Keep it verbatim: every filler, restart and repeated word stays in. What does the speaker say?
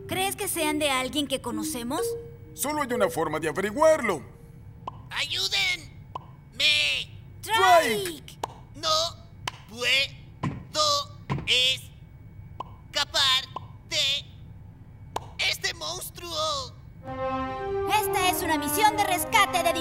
¿Crees que sean de alguien que conocemos? Solo hay una forma de averiguarlo. ¡Ayuden! ¡Me! ¡Trike! No puedo escapar de este monstruo. Esta es una misión de rescate de